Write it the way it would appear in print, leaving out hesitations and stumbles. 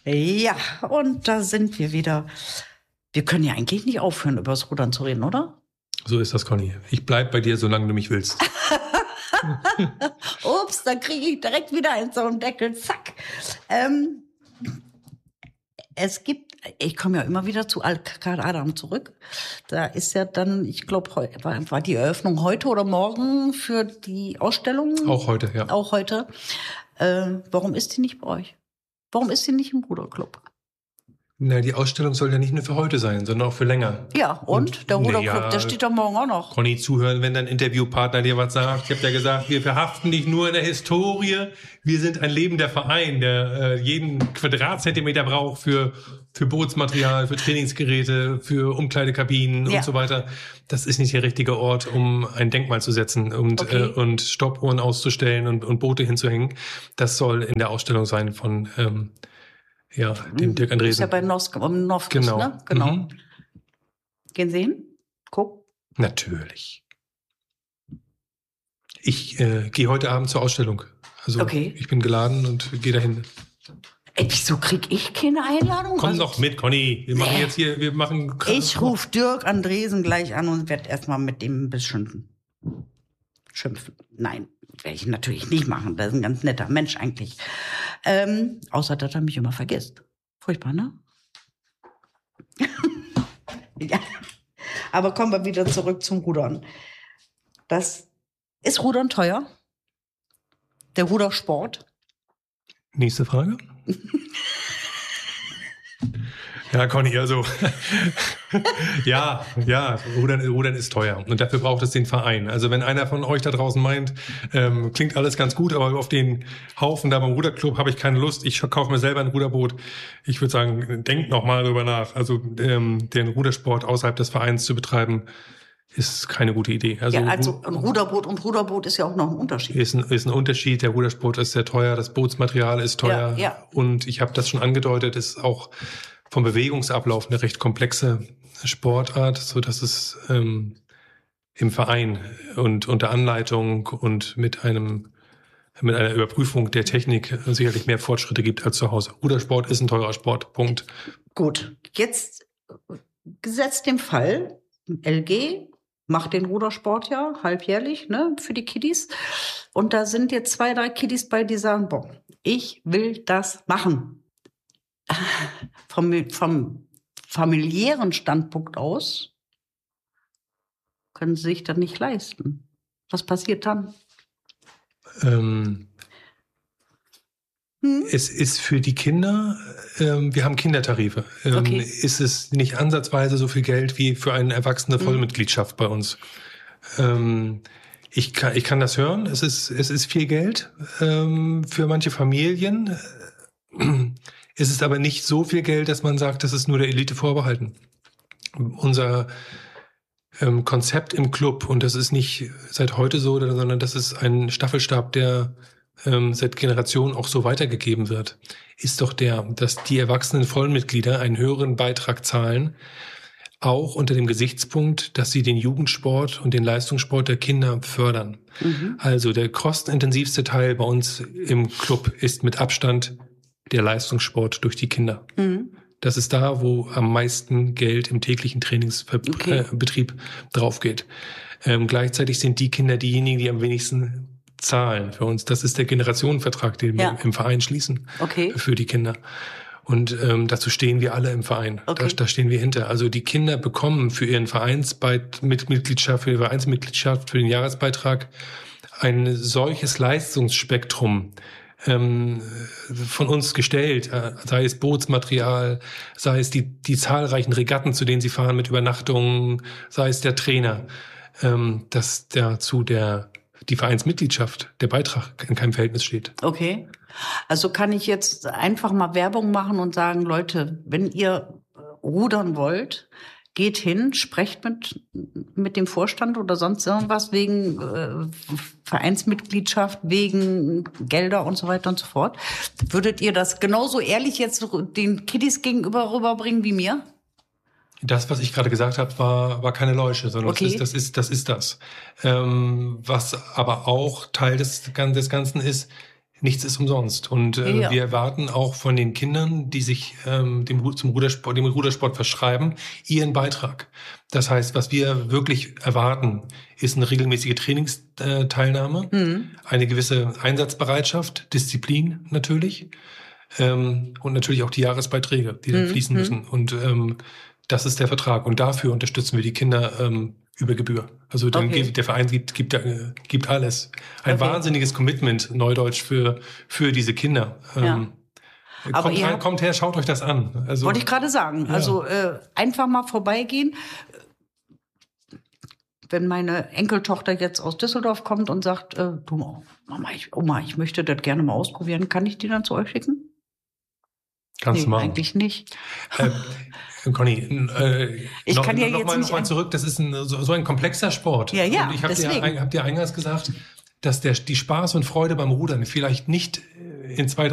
Ja, und da sind wir wieder. Wir können ja eigentlich nicht aufhören, über das Rudern zu reden, oder? So ist das, Conny. Ich bleib bei dir, solange du mich willst. Ups, dann kriege ich direkt wieder einen so einen Deckel. Zack. Ich komme ja immer wieder zu Al-Khakar Adam zurück. Da ist ja dann, ich glaube, war die Eröffnung heute oder morgen für die Ausstellung? Auch heute, ja. Auch heute. Warum ist die nicht bei euch? Warum ist die nicht im Ruderclub? Na, die Ausstellung soll ja nicht nur für heute sein, sondern auch für länger. Ja, und der Ruderclub, der steht doch morgen auch noch. Conny, zuhören, wenn dein Interviewpartner dir was sagt. Ich habe ja gesagt, wir verhaften dich nur in der Historie. Wir sind ein lebender Verein, der jeden Quadratzentimeter braucht für Bootsmaterial, für Trainingsgeräte, für Umkleidekabinen und so weiter. Das ist nicht der richtige Ort, um ein Denkmal zu setzen und Stoppuhren auszustellen und Boote hinzuhängen. Das soll in der Ausstellung sein von dem Dirk Andresen. Ist ja bei Novkus, genau. Ne? Genau. Mhm. Gehen Sie hin? Guck. Natürlich. Ich gehe heute Abend zur Ausstellung. Also ich bin geladen und gehe dahin. Ey, wieso krieg ich keine Einladung? Komm doch mit, Conny. Wir machen. Ich rufe Dirk Andresen gleich an und werde erstmal mit dem ein bisschen schimpfen. Nein, werde ich natürlich nicht machen. Das ist ein ganz netter Mensch eigentlich. Außer, dass er mich immer vergisst. Furchtbar, ne? Ja. Aber kommen wir wieder zurück zum Rudern. Ist Rudern teuer? Der Rudersport? Nächste Frage. Ja, Conny, also ja, Rudern ist teuer und dafür braucht es den Verein. Also wenn einer von euch da draußen meint, klingt alles ganz gut, aber auf den Haufen da beim Ruderclub habe ich keine Lust, ich kaufe mir selber ein Ruderboot. Ich würde sagen, denkt noch mal drüber nach. Also den Rudersport außerhalb des Vereins zu betreiben, ist keine gute Idee. Also ein Ruderboot und Ruderboot ist ja auch noch ein Unterschied. Ist ein Unterschied. Der Rudersport ist sehr teuer, das Bootsmaterial ist teuer. Ja. Und ich habe das schon angedeutet, ist auch vom Bewegungsablauf eine recht komplexe Sportart, so dass es im Verein und unter Anleitung und mit einer Überprüfung der Technik sicherlich mehr Fortschritte gibt als zu Hause. Rudersport ist ein teurer Sport. Punkt. Gut, jetzt gesetzt dem Fall, LG macht den Rudersport ja halbjährlich, ne, für die Kiddies. Und da sind jetzt 2, 3 Kiddies bei, die sagen, boah, ich will das machen. Vom familiären Standpunkt aus können sie sich das nicht leisten. Was passiert dann? Es ist für die Kinder, wir haben Kindertarife, ist es nicht ansatzweise so viel Geld wie für eine erwachsene Vollmitgliedschaft bei uns. Ich kann das hören, es ist viel Geld für manche Familien. Es ist aber nicht so viel Geld, dass man sagt, das ist nur der Elite vorbehalten. Unser Konzept im Club, und das ist nicht seit heute so, sondern das ist ein Staffelstab, der seit Generationen auch so weitergegeben wird, ist doch dass die erwachsenen Vollmitglieder einen höheren Beitrag zahlen, auch unter dem Gesichtspunkt, dass sie den Jugendsport und den Leistungssport der Kinder fördern. Mhm. Also der kostenintensivste Teil bei uns im Club ist mit Abstand der Leistungssport durch die Kinder. Mhm. Das ist da, wo am meisten Geld im täglichen Trainingsbetrieb draufgeht. Gleichzeitig sind die Kinder diejenigen, die am wenigsten zahlen für uns. Das ist der Generationenvertrag, den wir im Verein schließen für die Kinder. Und dazu stehen wir alle im Verein. Da stehen wir hinter. Also die Kinder bekommen für ihren Vereinsmitgliedschaft, für die Vereinsmitgliedschaft, für den Jahresbeitrag ein solches Leistungsspektrum von uns gestellt, sei es Bootsmaterial, sei es die zahlreichen Regatten, zu denen sie fahren mit Übernachtungen, sei es der Trainer, dass dazu die Vereinsmitgliedschaft, der Beitrag in keinem Verhältnis steht. Okay. Also kann ich jetzt einfach mal Werbung machen und sagen, Leute, wenn ihr rudern wollt, geht hin, sprecht mit dem Vorstand oder sonst irgendwas wegen Vereinsmitgliedschaft, wegen Gelder und so weiter und so fort. Würdet ihr das genauso ehrlich jetzt den Kiddies gegenüber rüberbringen wie mir? Das, was ich gerade gesagt habe, war keine Leusche, sondern das ist das. Was aber auch Teil des Ganzen ist, nichts ist umsonst. Und wir erwarten auch von den Kindern, die sich dem Rudersport verschreiben, ihren Beitrag. Das heißt, was wir wirklich erwarten, ist eine regelmäßige Trainingsteilnahme, eine gewisse Einsatzbereitschaft, Disziplin natürlich und natürlich auch die Jahresbeiträge, die dann fließen müssen. Und das ist der Vertrag. Und dafür unterstützen wir die Kinder über Gebühr. Also der Verein gibt alles. Ein wahnsinniges Commitment, Neudeutsch, für diese Kinder. Aber kommt her, schaut euch das an. Also, wollte ich gerade sagen. Ja. Also einfach mal vorbeigehen. Wenn meine Enkeltochter jetzt aus Düsseldorf kommt und sagt, du Oma, ich möchte das gerne mal ausprobieren, kann ich die dann zu euch schicken? Kannst du machen. Eigentlich nicht. Conny, ich kann ja jetzt noch mal zurück. Das ist so ein komplexer Sport. Ja, und ich habe dir eingangs gesagt, dass die Spaß und Freude beim Rudern vielleicht nicht in 2